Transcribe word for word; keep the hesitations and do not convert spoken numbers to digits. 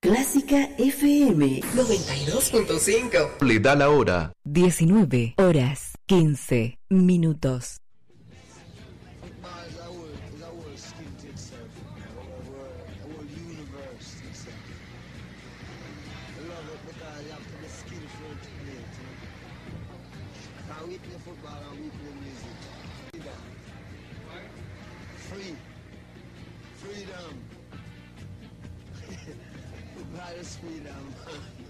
Clásica F M noventa y dos punto cinco. Le da la hora. diecinueve horas quince minutos. Freedom.